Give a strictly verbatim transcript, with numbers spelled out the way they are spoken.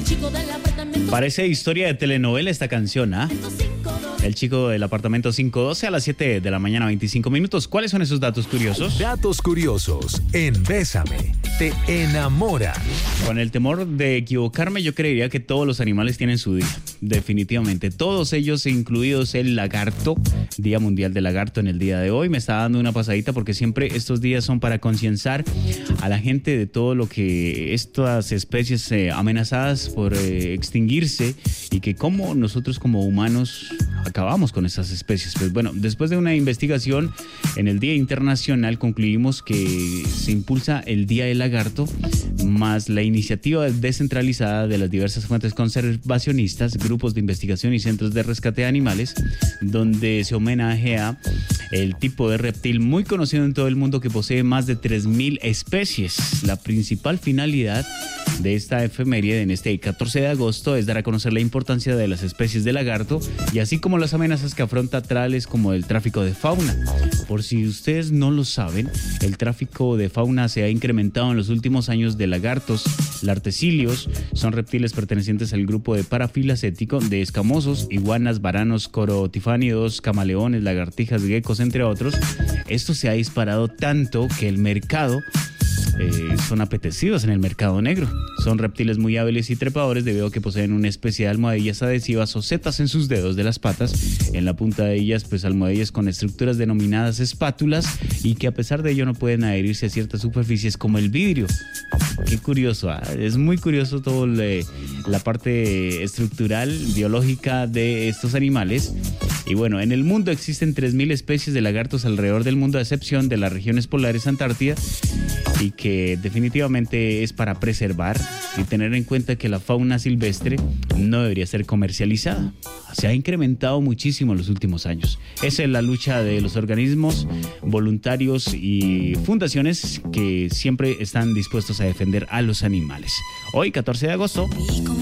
Parece historia de telenovela esta canción, ¿ah? El chico del apartamento quinientos doce a las siete de la mañana, veinticinco minutos. ¿Cuáles son esos datos curiosos? Datos curiosos en Bésame, te enamora. Con el temor de equivocarme, yo creería que todos los animales tienen su día. Definitivamente. Todos ellos, incluidos el lagarto. Día Mundial del Lagarto en el día de hoy. Me está dando una pasadita porque siempre estos días son para concienciar a la gente de todo lo que estas especies eh, amenazadas por eh, extinguirse y que cómo nosotros como humanos acabamos con esas especies. Pues bueno, después de una investigación en el Día Internacional concluimos que se impulsa el Día del Lagarto más la iniciativa descentralizada de las diversas fuentes conservacionistas, grupos de investigación y centros de rescate de animales, donde se homenajea el tipo de reptil muy conocido en todo el mundo que posee más de tres mil especies. La principal finalidad de esta efeméride en este catorce de agosto es dar a conocer la importancia de las especies de lagarto y así como las amenazas que afronta tales como el tráfico de fauna. Por si ustedes no lo saben, el tráfico de fauna se ha incrementado en los últimos años de lagartos, lartecilios, son reptiles pertenecientes al grupo de parafilacético de escamosos, iguanas, varanos, corotifánidos, camaleones, lagartijas, geckos, entre otros. Esto se ha disparado tanto que el mercado Eh, son apetecidos en el mercado negro. Son reptiles muy hábiles y trepadores debido a que poseen una especie de almohadillas adhesivas o setas en sus dedos de las patas. En la punta de ellas, pues almohadillas con estructuras denominadas espátulas y que a pesar de ello no pueden adherirse a ciertas superficies como el vidrio. Qué curioso, ¿eh? Es muy curioso todo le, la parte estructural, biológica de estos animales. Y bueno, en el mundo existen tres mil especies de lagartos alrededor del mundo, a excepción de las regiones polares Antártida, y que definitivamente es para preservar y tener en cuenta que la fauna silvestre no debería ser comercializada. Se ha incrementado muchísimo en los últimos años. Esa es la lucha de los organismos voluntarios y fundaciones que siempre están dispuestos a defender a los animales. Hoy, catorce de agosto...